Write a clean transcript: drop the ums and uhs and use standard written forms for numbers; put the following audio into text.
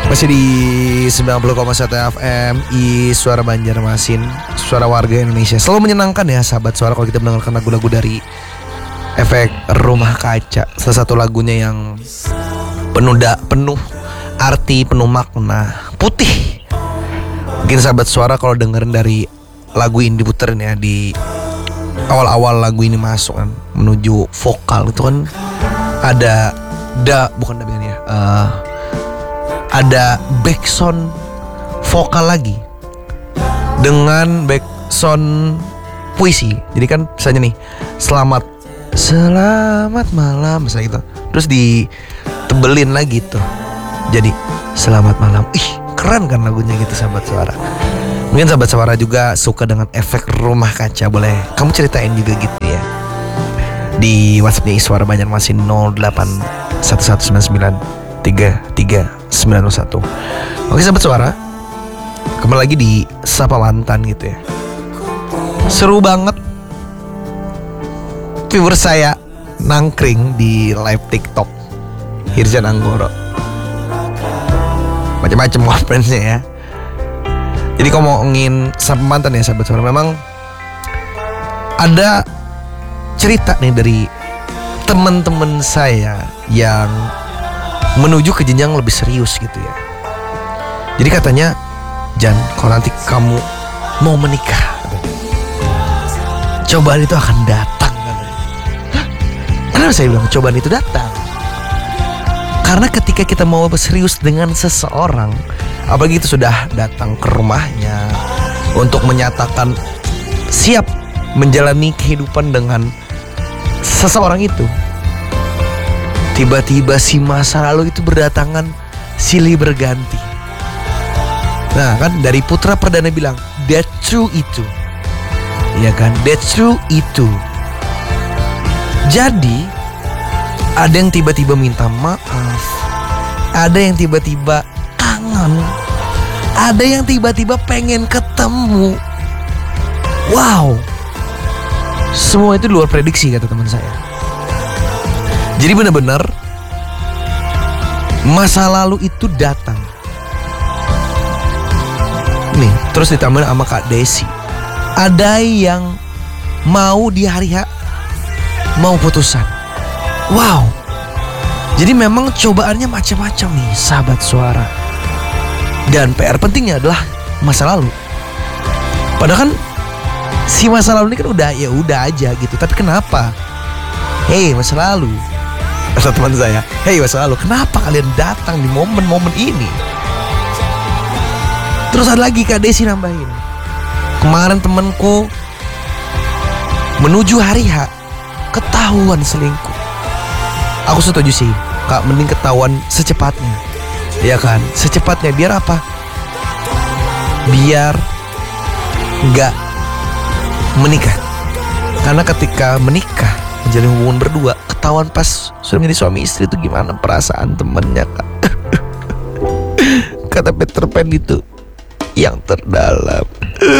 Masih di 90,1 FM Suara Banjarmasin, suara warga Indonesia. Selalu menyenangkan ya sahabat suara kalau kita mendengarkan lagu-lagu dari Efek Rumah Kaca. Salah satu lagunya yang penuh arti, penuh makna, putih. Mungkin sahabat suara kalau dengerin dari lagu ini diputerin ya, di awal-awal lagu ini masuk kan, menuju vokal itu kan ada bukan ya, ada backsound vokal lagi dengan backsound puisi. Jadi kan misalnya nih, selamat malam misalnya gitu, terus ditebelin lagi tuh jadi selamat malam. Keren kan lagunya gitu sahabat suara. Mungkin sahabat suara juga suka dengan Efek Rumah Kaca, boleh kamu ceritain juga gitu ya di WhatsAppnya Suara Banjarmasin 0811993391. Oke sahabat suara, kembali lagi di Sapa Mantan gitu ya. Seru banget viewer saya nangkring di live TikTok Hirjan Anggoro, macam-macam konferensinya ya. Jadi kalau mau ngomongin Sapa Mantan ya sahabat suara, memang ada cerita nih dari teman-teman saya yang menuju ke jenjang lebih serius gitu ya. Jadi katanya, Jan, kalau nanti kamu mau menikah, cobaan itu akan datang. Kenapa saya bilang cobaan itu datang? Karena ketika kita mau serius dengan seseorang, apalagi itu sudah datang ke rumahnya untuk menyatakan siap menjalani kehidupan dengan seseorang itu, tiba-tiba si masa lalu itu berdatangan silih berganti. Nah kan dari Putra Perdana bilang that's true itu, ya kan, that's true itu. Jadi ada yang tiba-tiba minta maaf, ada yang tiba-tiba kangen, ada yang tiba-tiba pengen ketemu. Wow, semua itu luar prediksi kata teman saya. Jadi benar-benar masa lalu itu datang. Nih, terus ditambah sama Kak Desi. Ada yang mau di hari H mau putusan. Wow. Jadi memang cobaannya macam-macam nih sahabat suara. Dan PR pentingnya adalah masa lalu. Padahal kan si masa lalu ini kan udah aja gitu. Tapi kenapa? Hei masa lalu, kata teman saya, hei masa lalu, kenapa kalian datang di momen-momen ini? Terus ada lagi Kak Desi nambahin, kemarin temanku menuju hari H ketahuan selingkuh. Aku setuju sih Kak, mending ketahuan secepatnya, ya kan? Secepatnya biar apa? Biar gak menikah. Karena ketika menikah, menjalin hubungan berdua, ketahuan pas sudah menjadi suami istri itu gimana perasaan temennya Kak. Kata Peter Pan itu yang terdalam.